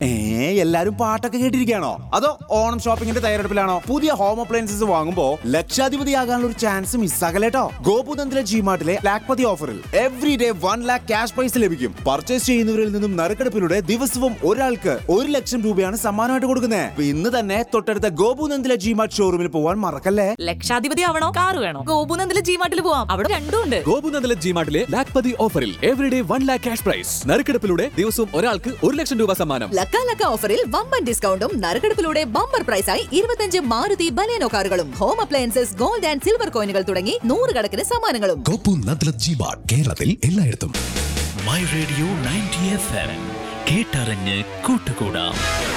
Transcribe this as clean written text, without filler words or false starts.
എല്ലാരും പാട്ടൊക്കെ കേട്ടിരിക്കുകയാണോ? അതോ ഓണം ഷോപ്പിംഗിന്റെ തയ്യാറെടുപ്പിലാണോ? പുതിയ ഹോം അപ്ലയൻസസ് വാങ്ങുമ്പോ ലക്ഷാധിപതിയാകാനുള്ള ഒരു ചാൻസ് മിസ്സാകലേട്ടോ. ഗോപുനന്ദിലെ ജിമാർട്ടിലെ ലാഖ്പതി ഓഫറിൽ every day 1 lakh cash prize ലഭിക്കും. പർച്ചേസ് ചെയ്യുന്നവരിൽ നിന്നും നറുക്കെടുപ്പിലൂടെ ദിവസവും ഒരാൾക്ക് 1 ലക്ഷം രൂപയാണ് സമ്മാനമായിട്ട് കൊടുക്കുന്നത്. ഇന്ന് തന്നെ തൊട്ടടുത്ത ഗോപുനന്ദിലെ ജിമാർട്ട് ഷോറൂമിൽ പോവാൻ മറക്കല്ലേ. ലക്ഷാധിപതി ആവണോ, കാർ വേണോ? ഗോപുനന്ദിലെ ജിമാർട്ടിൽ പോവാം, അവിടെ രണ്ടും ഉണ്ട്. ഗോപുനന്ദിലെ ജിമാർട്ടിലെ ലാഖ്പതി ഓഫറിൽ every day 1 lakh cash prize, നറുക്കെടുപ്പിലൂടെ ദിവസവും ഒരാൾക്ക് 1 ലക്ഷം രൂപ സമ്മാനം. ലക്ക ഓഫറിൽ വമ്പൻ ഡിസ്കൗണ്ടും നറുക്കെടുപ്പിലൂടെ ബമ്പർ പ്രൈസായി 25 മാരുതി ബലേനോ കാറുകളും home appliances, gold and silver കോയിനുകൾ തുടങ്ങി 100 കണക്കിന് സമ്മാനങ്ങളും. ഗോപുനന്ദിലെ ജിമാർട്ട് കേരളത്തിൽ എല്ലായിടത്തും. മൈ റേഡിയോ 90 FM കേട്ടറിഞ്ഞ് കൂട്ടുകൂടാം.